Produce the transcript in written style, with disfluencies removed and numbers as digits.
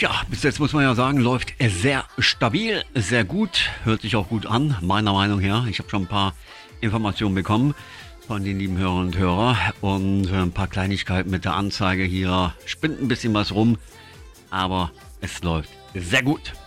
Ja, bis jetzt muss man ja sagen, läuft sehr stabil, sehr gut, hört sich auch gut an, meiner Meinung her. Ich habe schon ein paar Informationen bekommen von den lieben Hörern und Hörern und ein paar Kleinigkeiten mit der Anzeige hier. Spinnt ein bisschen was rum, aber es läuft sehr gut.